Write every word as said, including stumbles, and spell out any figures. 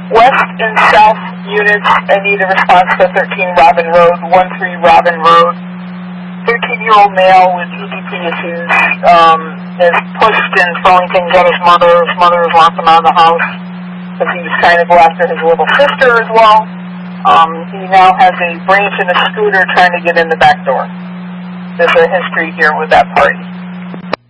West and south units need a response to thirteen Robin Road, one three Robin Road. thirteen-year-old male with E D P issues um, is pushed and throwing things at his mother. His mother has locked him out of the house because he was trying to go after his little sister as well. Um, he now has a branch and a scooter trying to get in the back door. There's a history here with that party.